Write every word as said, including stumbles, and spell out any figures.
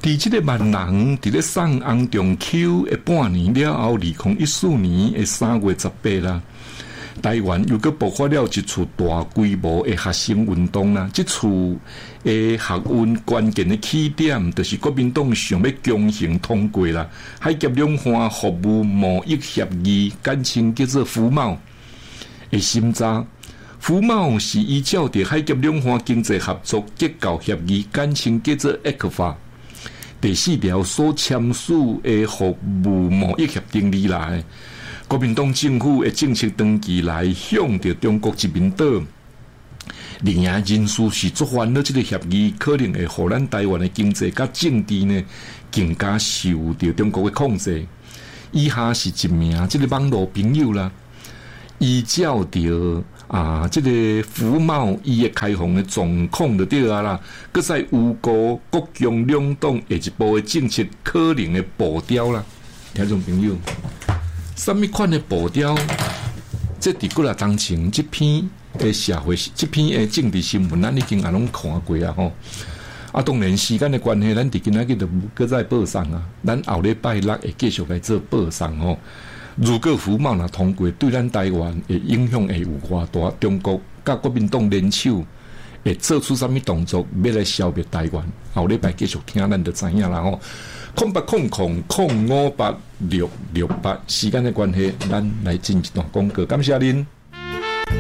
伫即个万人伫咧送红中秋的半年了后，二零一四年的三月十八啦，台湾又搁爆发了一次大规模的学生运动啦。即次的学运关键的起点，就是国民党想要强行通过啦，海峡两岸服务贸易协议，简称叫做服贸的审查。服贸是依照着海峡两岸经济合作结构协议，简称叫做 E C F A 第四条所签署的服务贸易协定里来，国民党政府的政策长期来向着中国殖民岛，另外人士是做翻了这个协议，可能会互咱台湾的经济甲政治呢更加受到中国的控制。以下是一名这个网络朋友啦，依照着啊，这个服贸伊的开放的状况就对啊啦，搁再有过国共两党下一步的政策可能的步调啦，听众朋友，什么款的步调？这伫过来当前这篇的社会，这篇的政治新闻，咱已经也拢看过啊吼。啊，当然时间的关系，咱伫今仔日就搁再报上啊，咱后礼拜六会继续来做报上吼。如果服贸若通过，对咱台湾的影响会有偌大？中国甲国民党联手会做出什么动作，要来消灭台湾？后礼拜继续听，咱就知影啦吼。空八空空空五八六六八，时间的关系，咱来进一段广告，感谢您。